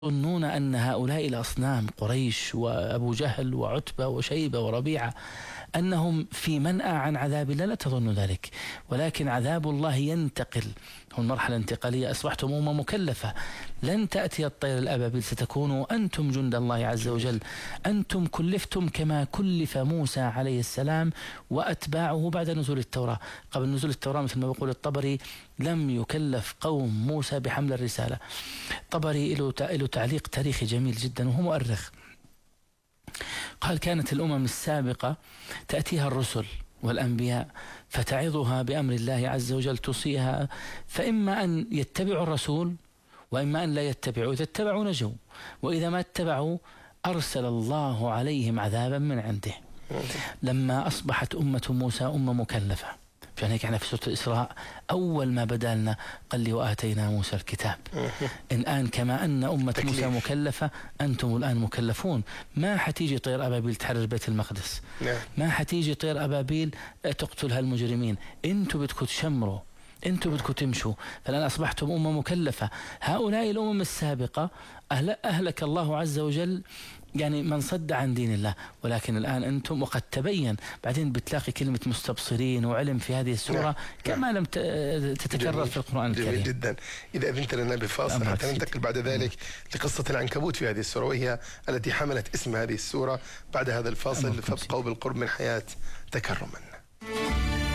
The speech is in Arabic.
يظنون أن هؤلاء الأصنام قريش وأبو جهل وعتبة وشيبة وربيعة أنهم في منأى عن عذاب الله، لا تظن ذلك، ولكن عذاب الله ينتقل. هو المرحلة الانتقالية، أصبحتم أمة مكلفة، لن تأتي الطير الأبابيل، ستكونوا أنتم جند الله عز وجل. أنتم كلفتم كما كلف موسى عليه السلام وأتباعه بعد نزول التوراة. قبل نزول التوراة مثل ما يقول الطبري لم يكلف قوم موسى بحمل الرسالة. طبري له تعليق تاريخي جميل جدا وهو مؤرخ، قال كانت الأمم السابقة تأتيها الرسل والأنبياء فتعظها بأمر الله عز وجل، توصيها، فإما أن يتبعوا الرسول وإما أن لا يتبعوا. إذا اتبعوا نجوا، وإذا ما اتبعوا أرسل الله عليهم عذابا من عنده. لما أصبحت أمة موسى أمة مكلفة، عشان هيك احنا في سورة الإسراء أول ما بدأ لنا قال لي وآتينا موسى الكتاب. الآن كما أن أمة موسى مكلفة أنتم الآن مكلفون. ما حتيجي طير أبابيل تحرر بيت المقدس، ما حتيجي طير أبابيل تقتل هالمجرمين، أنتم بدكم تشمروا، أنتم بدكم تمشوا. فالآن أصبحتم أمة مكلفة. هؤلاء الأمم السابقة أهلك الله عز وجل يعني من صد عن دين الله، ولكن الآن أنتم، وقد تبين بعدين بتلاقي كلمة مستبصرين وعلم في هذه السورة كما لم تتكرر في القرآن الكريم. جميل جدا. إذا أذنت لنا بفاصل حتى ننتقل بعد ذلك لقصة العنكبوت في هذه السورة، وهي التي حملت اسم هذه السورة. بعد هذا الفاصل فابقوا بالقرب من حياة تكرما.